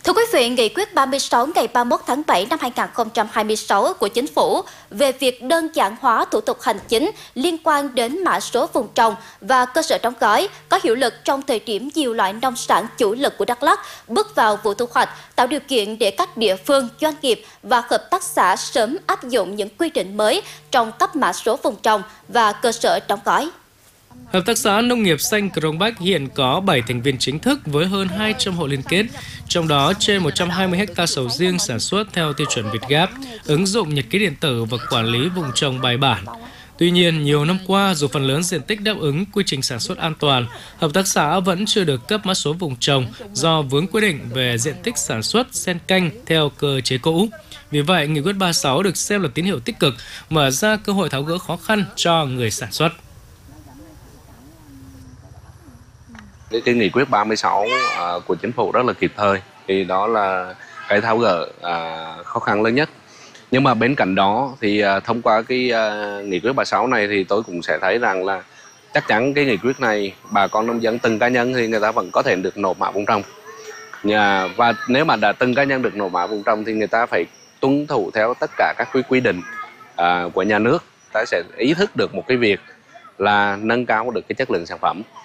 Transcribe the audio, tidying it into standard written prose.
Thưa quý vị, Nghị quyết 36 ngày 31 tháng 7 năm 2026 của Chính phủ về việc đơn giản hóa thủ tục hành chính liên quan đến mã số vùng trồng và cơ sở đóng gói có hiệu lực trong thời điểm nhiều loại nông sản chủ lực của Đắk Lắk bước vào vụ thu hoạch, tạo điều kiện để các địa phương, doanh nghiệp và hợp tác xã sớm áp dụng những quy định mới trong cấp mã số vùng trồng và cơ sở đóng gói. Hợp tác xã Nông nghiệp xanh Crong Bách hiện có 7 thành viên chính thức với hơn 200 hộ liên kết, trong đó trên 120 ha sầu riêng sản xuất theo tiêu chuẩn Việt Gap, ứng dụng nhật ký điện tử và quản lý vùng trồng bài bản. Tuy nhiên, nhiều năm qua, dù phần lớn diện tích đáp ứng quy trình sản xuất an toàn, hợp tác xã vẫn chưa được cấp mã số vùng trồng do vướng quy định về diện tích sản xuất xen canh theo cơ chế cũ. Vì vậy, Nghị quyết 36 được xem là tín hiệu tích cực, mở ra cơ hội tháo gỡ khó khăn cho người sản xuất. Cái nghị quyết 36 của Chính phủ rất là kịp thời, thì đó là cái tháo gỡ khó khăn lớn nhất. Nhưng mà bên cạnh đó thì thông qua cái nghị quyết 36 này thì tôi cũng sẽ thấy rằng là chắc chắn cái nghị quyết này bà con nông dân từng cá nhân thì người ta vẫn có thể được nộp mã vùng trồng. Và nếu mà từng cá nhân được nộp mã vùng trồng thì người ta phải tuân thủ theo tất cả các quy định của nhà nước. Ta sẽ ý thức được một cái việc là nâng cao được cái chất lượng sản phẩm.